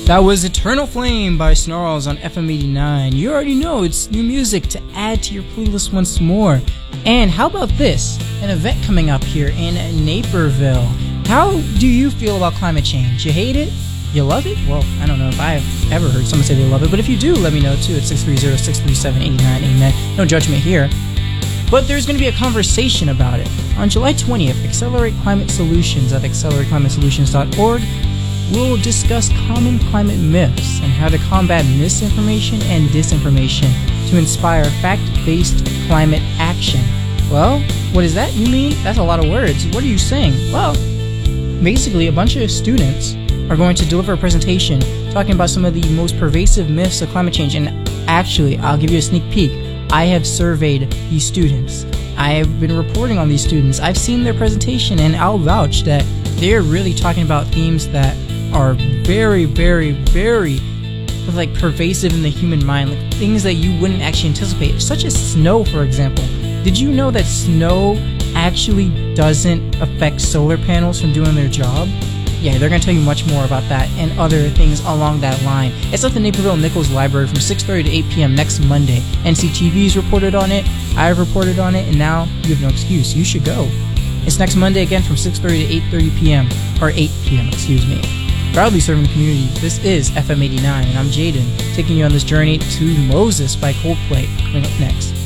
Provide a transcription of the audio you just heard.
That was Eternal Flame by Snarls on FM 89. You already know it's new music to add to your playlist once more. And how about this? An event coming up here in Naperville. How do you feel about climate change? You hate it? You love it? Well, I don't know if I've ever heard someone say they love it, but if you do, let me know too at 630-637-8989. No judgment here. But there's going to be a conversation about it. On July 20th, Accelerate Climate Solutions at accelerateclimatesolutions.org we'll discuss common climate myths and how to combat misinformation and disinformation to inspire fact-based climate action. Well, what is that? You mean? That's a lot of words. What are you saying? Well, basically a bunch of students are going to deliver a presentation talking about some of the most pervasive myths of climate change. And actually, I'll give you a sneak peek. I have surveyed these students. I have been reporting on these students. I've seen their presentation, and I'll vouch that they're really talking about themes that are very, very, very like pervasive in the human mind, like things that you wouldn't actually anticipate, such as snow, for example. Did you know that snow actually doesn't affect solar panels from doing their job? Yeah, they're going to tell you much more about that and other things along that line. It's at the Naperville Nichols Library from 6:30 to 8 p.m. next Monday. NCTV's reported on it, I've reported on it, and now you have no excuse. You should go. It's next Monday again from 6:30 to 8:30 p.m. or 8 p.m., excuse me. Proudly serving the community, this is FM 89, and I'm Jaden, taking you on this journey to Moses by Coldplay, coming up next.